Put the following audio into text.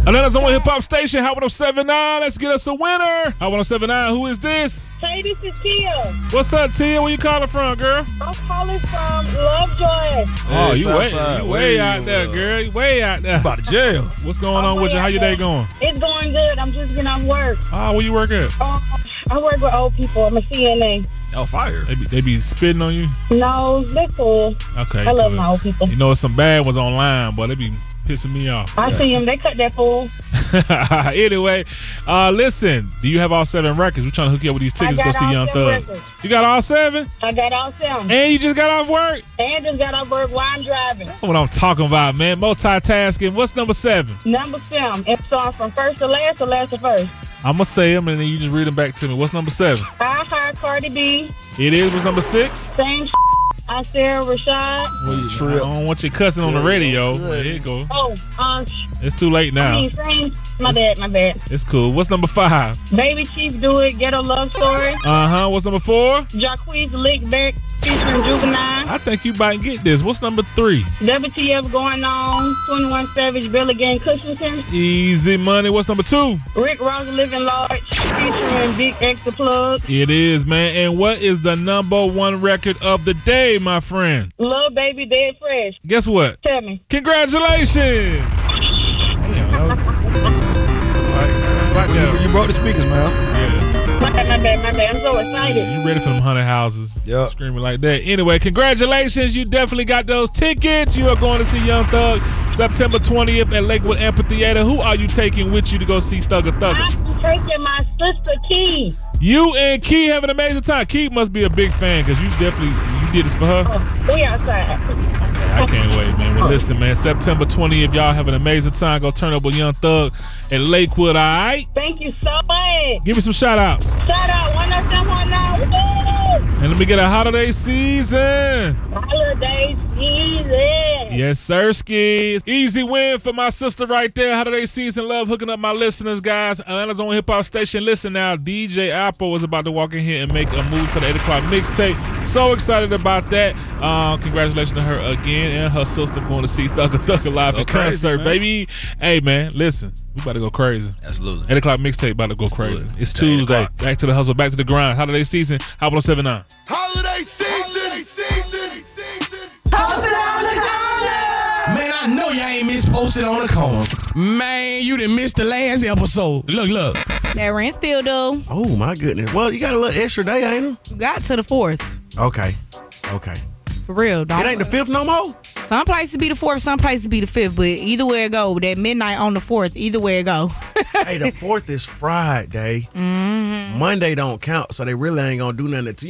Atlanta's only hip hop station, Hot 107.9. Let's get us a winner. Hot 107.9. Who is this? Hey, this is Tia. What's up, Tia? Where you calling from, girl? I'm calling from Lovejoy. Oh, Hey, you Southside. way out there, girl. You way out there. About to jail. What's going on with you? How your day going? It's going good. I'm just getting off work. Where you work at? I work with old people. I'm a CNA. Oh, fire. They be spitting on you? No, they're cool. Okay. I love good. my old people. You know, some bad ones online, but they be pissing me off. I see them. They cut that fool. Anyway, listen, do you have all 7 records? We're trying to hook you up with these tickets to go see Young Thug. You got all 7? I got all 7. And you just got off work? And just got off work while I'm driving. That's what I'm talking about, man. Multitasking. What's number 7? Number 7. It starts from first to last or last to first. I'm going to say them, and then you just read them back to me. What's number 7? I Heart Cardi B. It is. What's number 6? Same I Sarah Rashad. I don't want you cussing on the radio. There you go. It's too late now. My bad. It's cool. What's number 5? Baby Chief Do It, Ghetto Love Story. What's number 4? Jacquees Lick Back, featuring Juvenile. I think you might get this. What's number 3? WTF Going On, 21 Savage, Billy Gang Cushington. Easy Money. What's number 2? Rick Ross Living Large, featuring Big Extra Plug. It is, man. And what is the number 1 record of the day, my friend? Lil Baby Dead Fresh. Guess what? Tell me. Congratulations! You brought the speakers, man. Yeah. My bad. I'm so excited. You ready for them 100 houses? Yep. Screaming like that. Anyway, congratulations. You definitely got those tickets. You are going to see Young Thug September 20th at Lakewood Amphitheater. Who are you taking with you to go see Thugger Thugger? I'm taking my sister Key. You and Key have an amazing time. Key must be a big fan because you did this for her. We outside. Okay, I can't wait, man. Well, listen, man. September 20th, y'all have an amazing time. Go turn up with Young Thug at Lakewood, all right? Thank you so much. Give me some shout-outs. Shout out 10719. And let me get a holiday season. Holiday season. Yes, sirski. Easy win for my sister right there. Holiday season love hooking up my listeners, guys. Atlanta's own hip-hop station. Listen now, DJ Apple is about to walk in here and make a move for the 8 o'clock mixtape. So excited about that. Congratulations to her again and her sister going to see Thugger Thugger live in concert, baby. Hey, man, listen. We about to go crazy. Absolutely. 8 o'clock mixtape about to go crazy. It's Tuesday. Back to the hustle, back to the grind. Holiday season. Hot 107.9. Holiday season. Man, I know y'all ain't miss posted on the corner. Man, you done missed the last episode. Look. That rent still due. Oh my goodness. Well, you got a little extra day, ain't it? You got to the 4th. Okay. For real, dog. It ain't the 5th no more? Some places be the 4th, some places be the 5th, but either way it go, that midnight on the 4th, either way it go. Hey, the 4th is Friday. Monday don't count, so they really ain't gonna do nothing until